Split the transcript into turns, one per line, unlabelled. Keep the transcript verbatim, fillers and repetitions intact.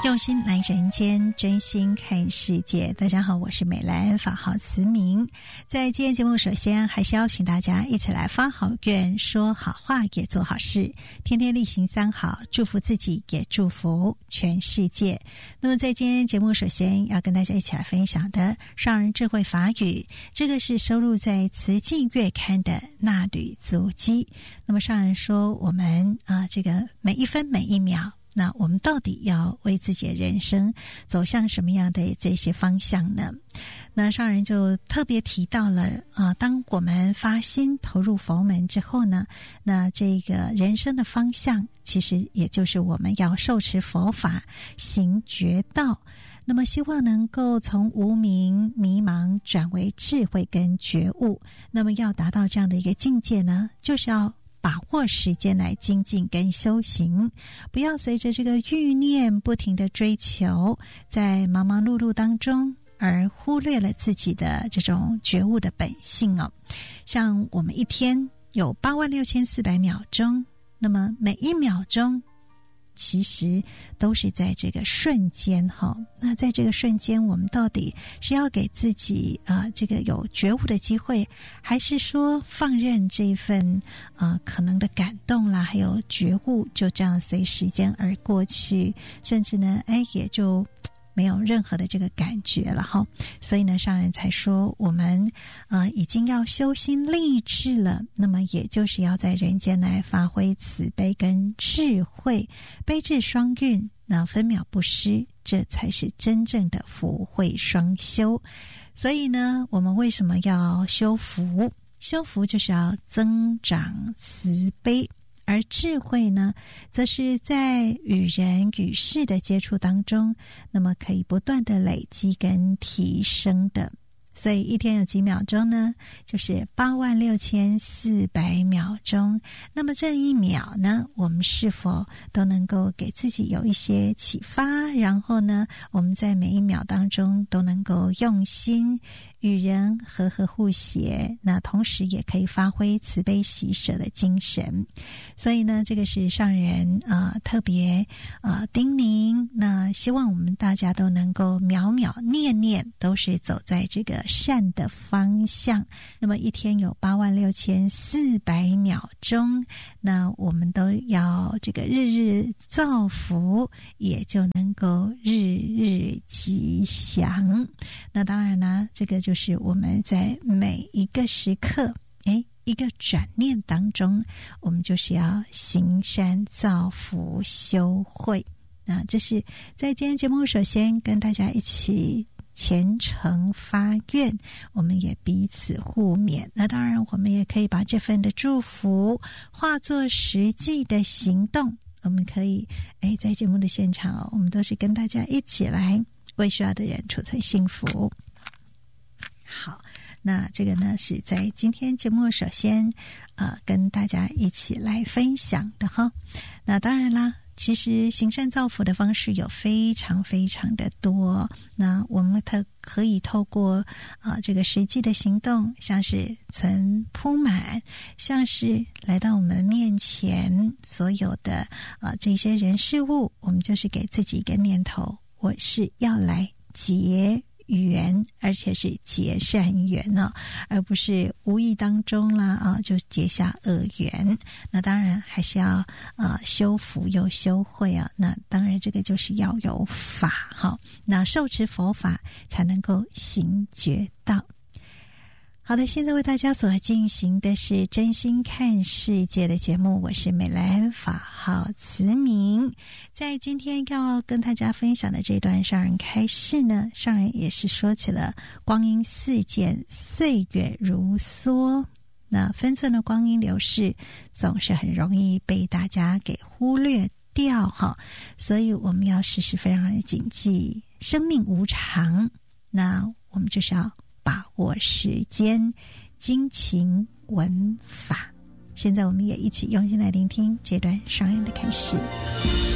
用心来人间，真心看世界。大家好，我是美兰，法号慈明。在今天节目，首先还是邀请大家一起来发好愿，说好话，也做好事，天天例行三好，祝福自己，也祝福全世界。那么在今天节目，首先要跟大家一起来分享的上人智慧法语，这个是收录在慈济月刊的那履足迹。那么上人说，我们啊、呃，这个每一分每一秒，那我们到底要为自己的人生走向什么样的这些方向呢？那上人就特别提到了呃，当我们发心投入佛门之后呢，那这个人生的方向其实也就是我们要受持佛法，行觉道。那么希望能够从无明迷茫转为智慧跟觉悟。那么要达到这样的一个境界呢，就是要把握时间来精进跟修行，不要随着这个欲念不停的追求，在忙忙碌碌当中而忽略了自己的这种觉悟的本性哦。像我们一天有八万六千四百秒钟，那么每一秒钟其实都是在这个瞬间哈。那在这个瞬间，我们到底是要给自己啊、呃、这个有觉悟的机会，还是说放任这一份呃可能的感动啦，还有觉悟就这样随时间而过去，甚至呢，哎也就没有任何的这个感觉了哈。所以呢，上人才说我们呃已经要修心立志了，那么也就是要在人间来发挥慈悲跟智慧，悲智双运，那分秒不失，这才是真正的福慧双修。所以呢，我们为什么要修福？修福就是要增长慈悲，而智慧呢，则是在与人与事的接触当中，那么可以不断的累积跟提升的。所以一天有几秒钟呢？就是八万六千四百秒钟。那么这一秒呢，我们是否都能够给自己有一些启发？然后呢，我们在每一秒当中都能够用心与人和和互协，那同时也可以发挥慈悲喜舍的精神。所以呢，这个是上人呃特别呃叮咛，那希望我们大家都能够秒秒念念都是走在这个善的方向。那么一天有八万六千四百秒钟，那我们都要这个日日造福，也就能够日日吉祥。那当然呢，这个就是我们在每一个时刻，诶一个转念当中，我们就是要行善造福修慧。那这是在今天节目首先跟大家一起虔诚发愿，我们也彼此互勉。那当然我们也可以把这份的祝福化作实际的行动，我们可以诶在节目的现场、哦、我们都是跟大家一起来为需要的人储存幸福。好，那这个呢是在今天节目首先呃跟大家一起来分享的哈。那当然啦，其实行善造福的方式有非常非常的多，那我们特可以透过呃这个实际的行动，像是存铺满，像是来到我们面前所有的呃这些人事物，我们就是给自己一个念头，我是要来结缘，而且是结善缘哦，而不是无意当中啦啊就结下恶缘。那当然还是要呃修福又修慧啊，那当然这个就是要有法哈，那受持佛法才能够行觉道。好的，现在为大家所进行的是真心看世界的节目，我是美兰，法号慈明。在今天要跟大家分享的这段上人开示呢，上人也是说起了光阴似箭，岁月如梭，那分寸的光阴流逝总是很容易被大家给忽略掉哈，所以我们要时时非常的谨记生命无常，那我们就是要把握时间，精勤闻法。现在我们也一起用心来聆听这段上人的开示。